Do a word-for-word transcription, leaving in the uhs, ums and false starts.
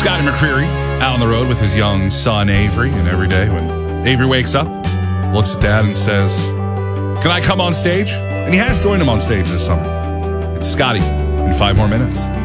Scotty McCreery out on the road with his young son, Avery. And every day when Avery wakes up, looks at Dad and says, "Can I come on stage?" And he has joined him on stage this summer. It's Scotty in five more minutes.